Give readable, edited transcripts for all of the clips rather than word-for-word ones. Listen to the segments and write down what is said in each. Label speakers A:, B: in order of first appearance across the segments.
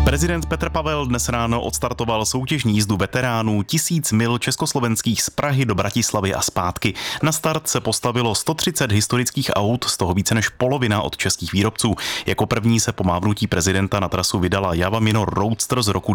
A: Prezident Petr Pavel dnes ráno odstartoval soutěžní jízdu veteránů 1000 mil československých z Prahy do Bratislavy a zpátky. Na start se postavilo 130 historických aut, z toho více než polovina od českých výrobců. Jako první se po mávnutí prezidenta na trasu vydala Java Minor Roadster z roku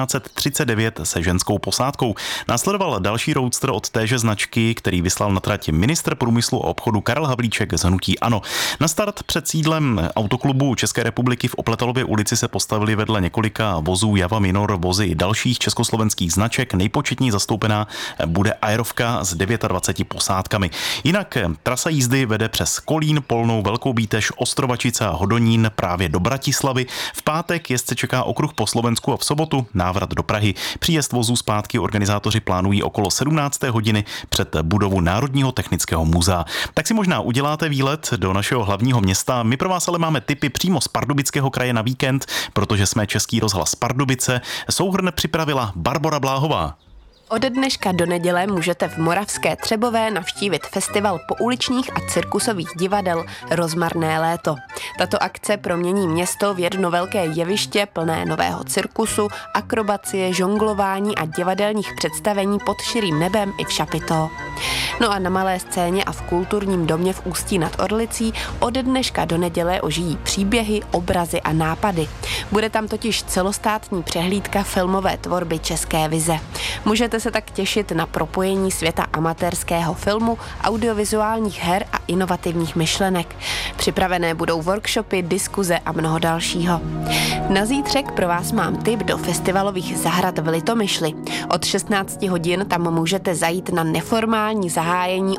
A: 1939 se ženskou posádkou. Následoval další Roadster od téže značky, který vyslal na trať ministr průmyslu a obchodu Karel Havlíček z hnutí ANO. Na start před sídlem Autoklubu České republiky v Opletalově ulici se postavili vedle několika vozů Java Minor vozy dalších československých značek. Nejpočetněji zastoupená bude Aerovka s 29 posádkami. Jinak trasa jízdy vede přes Kolín, Polnou, Velkou Bítež, Ostrovačice a Hodonín právě do Bratislavy. V pátek jezdce čeká okruh po Slovensku a v sobotu návrat do Prahy. Příjezd vozů zpátky organizátoři plánují okolo 17. hodiny před budovu Národního technického muzea. Tak si možná uděláte výlet do našeho hlavního města. My pro vás ale máme tipy přímo z Pardubického kraje na víkend, protože jsme Český rozhlas Pardubice. Souhrn připravila Barbora Bláhová.
B: Ode dneška do neděle můžete v Moravské Třebové navštívit festival pouličních a cirkusových divadel Rozmarné léto. Tato akce promění město v jedno velké jeviště plné nového cirkusu, akrobacie, žonglování a divadelních představení pod širým nebem i v šapito. No a na malé scéně a v kulturním domě v Ústí nad Orlicí ode dneška do neděle ožijí příběhy, obrazy a nápady. Bude tam totiž celostátní přehlídka filmové tvorby České vize. Můžete se tak těšit na propojení světa amatérského filmu, audiovizuálních her a inovativních myšlenek. Připravené budou workshopy, diskuze a mnoho dalšího. Na zítřek pro vás mám tip do festivalových zahrad v Litomyšli. Od 16 hodin tam můžete zajít na neformální zahájení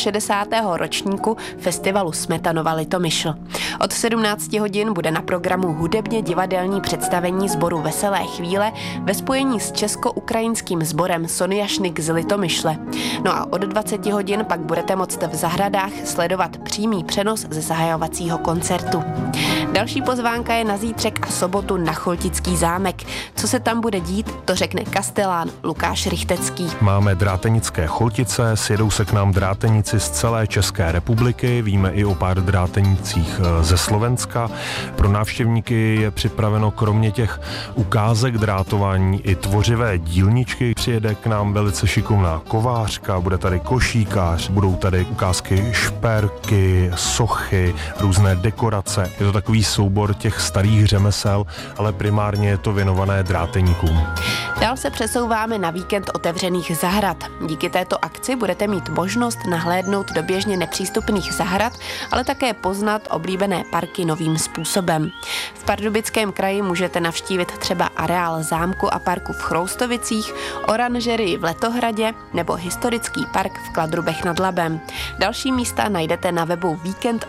B: 68. ročníku festivalu Smetanova Litomyšl. Od 17 hodin bude na programu hudebně divadelní představení sboru Veselé chvíle ve spojení s česko-ukrajinským sborem Sonjašnik z Litomyšle. No a od 20 hodin pak budete moct v zahradách sledovat přímý přenos ze zahajovacího koncertu. Další pozvánka je na zítřek a sobotu na Choltický zámek. Co se tam bude dít, to řekne kastelán Lukáš Richtecký.
C: Máme drátenické Choltice, sjedou se k nám drátenici z celé České republiky, víme i o pár drátenicích ze Slovenska. Pro návštěvníky je připraveno kromě těch ukázek drátování i tvořivé dílničky. Přijede k nám velice šikovná kovářka, bude tady košíkář, budou tady ukázky šperky, sochy, různé dekorace. Je to takový soubor těch starých řemesel, ale primárně je to věnované dráteníkům.
B: Dál se přesouváme na víkend otevřených zahrad. Díky této akci budete mít možnost nahlédnout do běžně nepřístupných zahrad, ale také poznat oblíbené parky novým způsobem. V Pardubickém kraji můžete navštívit třeba areál zámku a parku v Chroustovicích, oranžerii v Letohradě nebo historický park v Kladrubech nad Labem. Další místa najdete na webu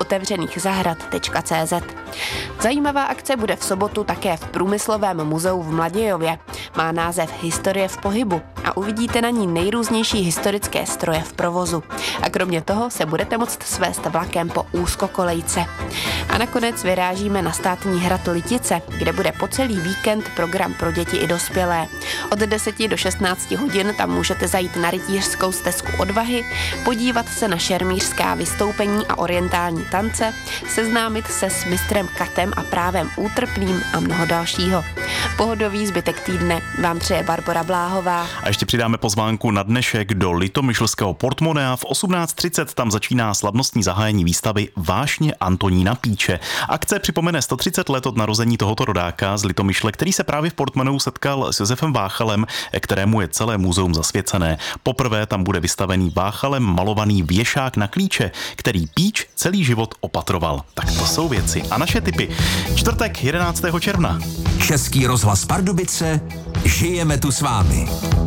B: víkendotevřenýchzahrad.cz. Zajímavá akce bude v sobotu také v Průmyslovém muzeu v Mladějově. Má název Historie v pohybu a uvidíte na ní nejrůznější historické stroje v provozu. A kromě toho se budete moct svést vlakem po úzkokolejce. A nakonec vyrážíme na státní hrad Litice, kde bude po celý víkend program pro děti i dospělé. Od 10 do 16 hodin tam můžete zajít na rytířskou stezku odvahy, podívat se na šermířská vystoupení a orientální tance, seznámit se s mistrem Katem a právem útrpným a mnoho dalšího. Pohodový zbytek týdne vám přeje Barbora Bláhová.
A: A ještě přidáme pozvánku na dnešek do Litomyšlského Portmonea. V 18:30 tam začíná slavnostní zahájení výstavy Vášně Antonína Píče. Akce připomene 130 let od narození tohoto rodáka z Litomyšle, který se právě v Portmoneu setkal s Josefem Váchalem, kterému je celé muzeum zasvěcené. Poprvé tam bude vystavený Váchalem malovaný věšák na klíče, který Píč celý život opatroval. Tak to jsou věci. A naše tipy. Čtvrtek 11. června.
D: Český rozhlas Pardubice, žijeme tu s vámi.